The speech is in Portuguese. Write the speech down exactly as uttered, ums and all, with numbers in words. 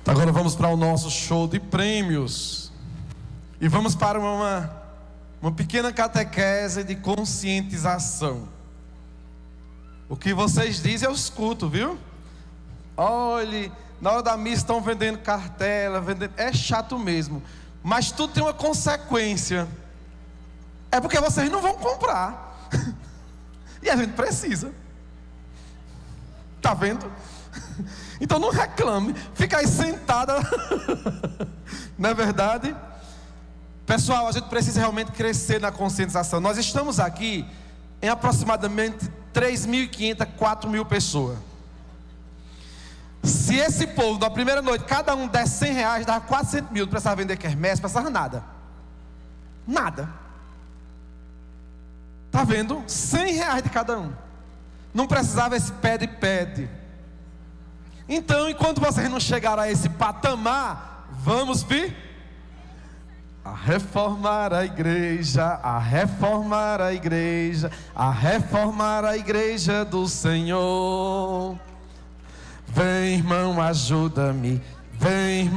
Agora vamos para o nosso show de prêmios. E vamos para uma, uma pequena catequese de conscientização. O que vocês dizem eu escuto, viu? Olhe, na hora da missa estão vendendo cartela, vendendo... é chato mesmo. Mas tudo tem uma consequência. É porque vocês não vão comprar. E a gente precisa. Tá vendo? Então não reclame. Fica aí sentada. Não é verdade? Pessoal, a gente precisa realmente crescer na conscientização. Nós estamos aqui em aproximadamente três mil e quinhentas, quatro mil pessoas. Se esse povo, na primeira noite, cada um der cem reais, dava quatrocentos mil. Não precisava vender quermesse, não precisava nada. Nada. Tá vendo? cem reais de cada um. Não precisava esse pede-pede. Então, enquanto vocês não chegaram a esse patamar, vamos vir a reformar a igreja, a reformar a igreja, a reformar a igreja do Senhor. Vem, irmão, ajuda-me. Vem, irmão.